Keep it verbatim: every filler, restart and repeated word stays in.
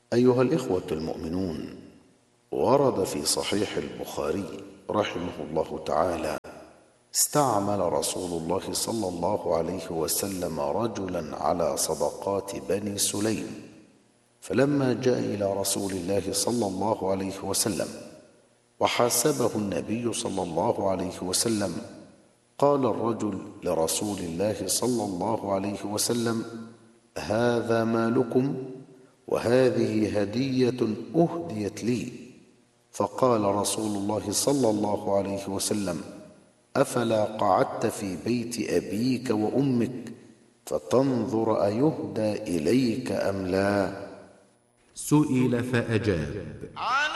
أيها الإخوة المؤمنون، ورد في صحيح البخاري رحمه الله تعالى: استعمل رسول الله صلى الله عليه وسلم رجلا على صدقات بني سليم، فلما جاء إلى رسول الله صلى الله عليه وسلم وحاسبه النبي صلى الله عليه وسلم، قال الرجل لرسول الله صلى الله عليه وسلم: هذا مالكم وهذه هدية أهديت لي. فقال رسول الله صلى الله عليه وسلم: أفلا قعدت في بيت أبيك وأمك فتنظر أيهدى إليك أم لا؟ سئل فأجاب: